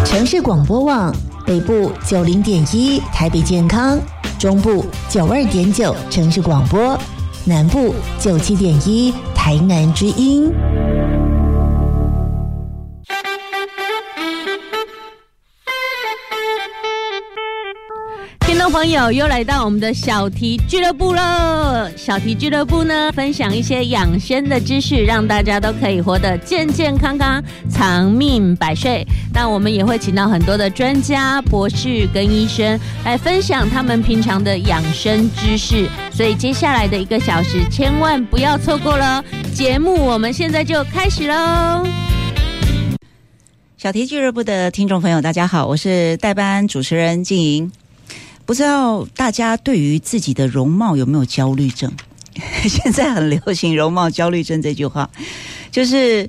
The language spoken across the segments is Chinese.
城市广播网北部90.1台北健康，中部92.9城市广播，南部97.1台南之音。 听众朋友，又来到我们的小题俱乐部了。小题俱乐部呢，分享一些养生的知识，让大家都可以活得健健康康，长命百岁。那我们也会请到很多的专家、博士跟医生来分享他们平常的养生知识。所以接下来的1个小时，千万不要错过了。节目我们现在就开始喽。 小题俱乐部的听众朋友，大家好，我是代班主持人静莹。不知道大家对于自己的容貌有没有焦虑症？现在很流行容貌焦虑症这句话，就是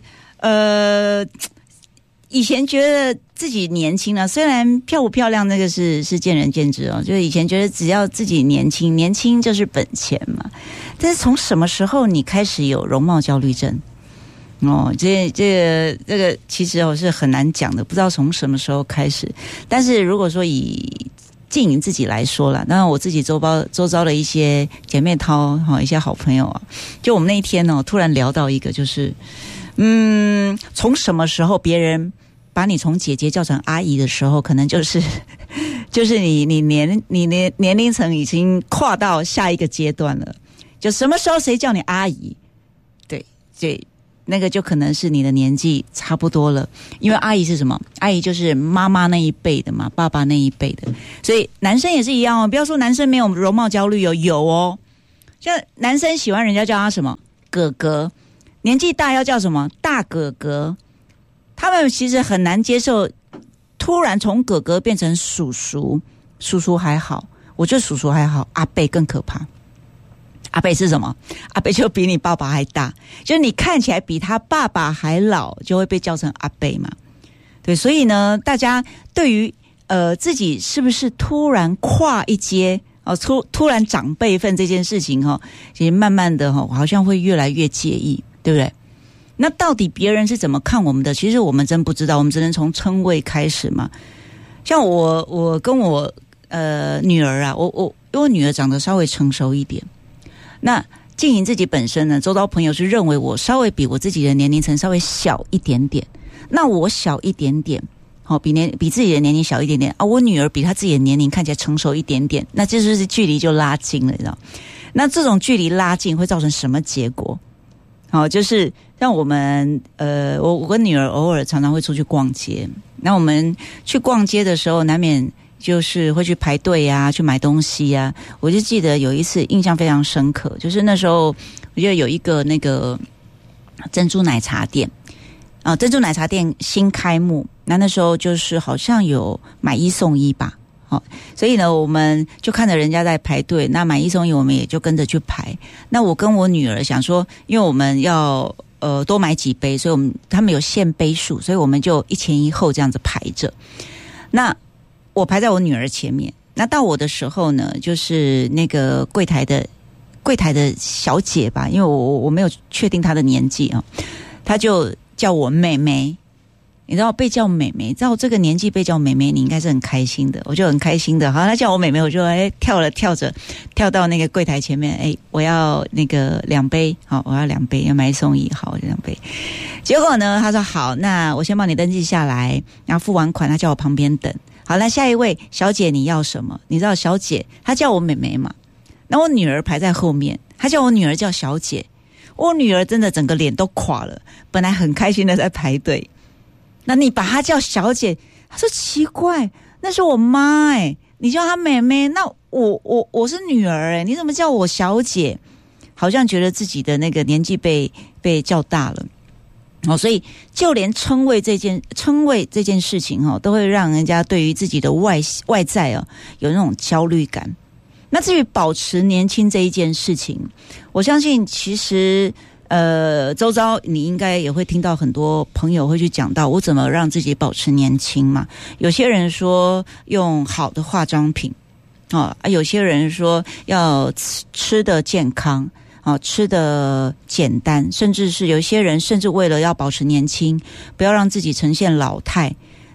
以前觉得自己年轻了，虽然漂不漂亮那个是见仁见智哦，就是以前觉得只要自己年轻，年轻就是本钱嘛。但是从什么时候你开始有容貌焦虑症？哦，这个其实我是很难讲的，不知道从什么时候开始。但是如果说以静莹自己来说啦，那我自己周遭的一些姐妹淘一些好朋友啊，就我们那一天突然聊到一个，就是从什么时候别人把你从姐姐叫成阿姨的时候，可能就是你年龄层已经跨到下一个阶段了。就什么时候谁叫你阿姨，对，那个就可能是你的年纪差不多了。因为阿姨是什么？阿姨就是妈妈那一辈的嘛，爸爸那一辈的。所以男生也是一样哦，不要说男生没有容貌焦虑哦，有哦。像男生喜欢人家叫他什么哥哥，年纪大要叫什么大哥哥。他们其实很难接受突然从哥哥变成叔叔。叔叔还好，我觉得叔叔还好，阿伯更可怕。阿伯是什么？阿伯就比你爸爸还大，就是你看起来比他爸爸还老，就会被叫成阿伯嘛。对，所以呢，大家对于自己是不是突然跨一阶突然长辈分这件事情其实慢慢的好像会越来越介意，对不对？那到底别人是怎么看我们的？其实我们真不知道，我们只能从称谓开始嘛。像我跟我女儿啊，因为我女儿长得稍微成熟一点。那静莹自己本身呢，周遭朋友是认为我稍微比我自己的年龄层稍微小一点点。那我小一点点，比自己的年龄小一点点啊，我女儿比她自己的年龄看起来成熟一点点，那这就是距离就拉近了，你知道？那这种距离拉近会造成什么结果？就是让我们我跟女儿偶尔常常会出去逛街。那我们去逛街的时候，难免就是会去排队啊，去买东西啊。我就记得有一次印象非常深刻，就是那时候我觉得有一个那个珍珠奶茶店啊，珍珠奶茶店新开幕，那时候就是好像有买1送1吧。所以呢，我们就看着人家在排队，那买1送1，我们也就跟着去排。那我跟我女儿想说，因为我们要多买几杯，所以他们有限杯数，所以我们就1前1后这样子排着。那我排在我女儿前面，那到我的时候呢，就是那个柜台的小姐吧，因为我没有确定她的年纪啊，她就叫我妹妹。你知道被叫妹妹，知道这个年纪被叫妹妹，你应该是很开心的，我就很开心的。好，她叫我妹妹，我就跳到那个柜台前面，我要那个2杯，好，我要2杯，要买1送1，好，2杯。结果呢，她说好，那我先帮你登记下来，然后付完款，她叫我旁边等。好，那下一位小姐你要什么？你知道小姐她叫我妹妹嘛？那我女儿排在后面，她叫我女儿叫小姐，我女儿真的整个脸都垮了，本来很开心的在排队。那你把她叫小姐，她说奇怪，那是我妈你叫她妹妹，那我是女儿你怎么叫我小姐？好像觉得自己的那个年纪被叫大了。所以就连称谓这件事情都会让人家对于自己的外在有那种焦虑感。那至于保持年轻这一件事情，我相信其实周遭你应该也会听到很多朋友会去讲到我怎么让自己保持年轻嘛。有些人说用好的化妆品有些人说要吃的健康吃的简单，甚至是有些人甚至为了要保持年轻，不要让自己呈现老态，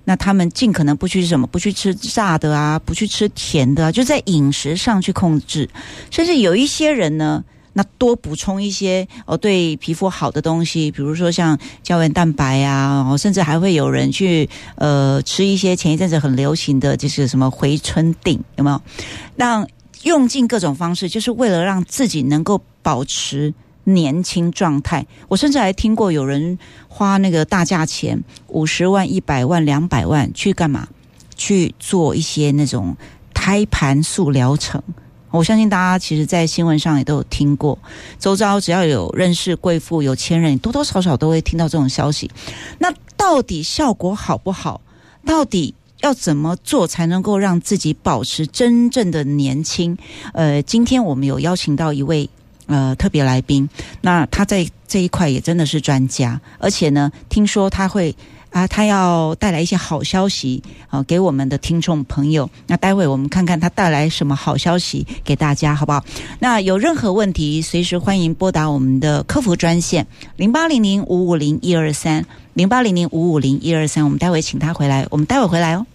那他们尽可能不去不去吃炸的啊，不去吃甜的啊，就在饮食上去控制。甚至有一些人呢，那多补充一些对皮肤好的东西，比如说像胶原蛋白啊，甚至还会有人去吃一些前一阵子很流行的就是什么回春锭，有没有？让用尽各种方式，就是为了让自己能够保持年轻状态。我甚至还听过有人花那个大价钱50万、100万、200万去干嘛？去做一些那种胎盘素疗程。我相信大家其实在新闻上也都有听过，周遭只要有认识贵妇有钱人，多多少少都会听到这种消息。那到底效果好不好？到底要怎么做才能够让自己保持真正的年轻？今天我们有邀请到一位特别来宾，那他在这一块也真的是专家，而且呢，听说他要带来一些好消息给我们的听众朋友。那待会我们看看他带来什么好消息给大家，好不好？那有任何问题，随时欢迎拨打我们的客服专线0800550123，0800550123。我们待会请他回来，我们待会回来哦。